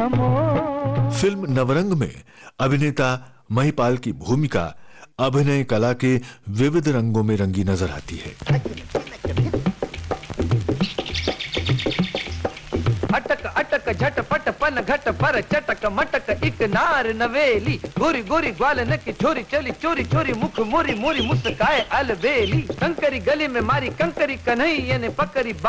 Film Navrang में अभिनेता महिपाल की भूमिका अभिनय कला के विविध रंगों में रंगी नजर आती है। अटक अटक झटपट पन घट पर चटक मटक एक नार नवेली, गोरी गोरी ग्वालन की छोरी चली चोरी चोरी मुख मोरी मोरी मुस्काए अलबेली, कंकरी गली में मारी कंकरी कन्हैया ने पकड़ी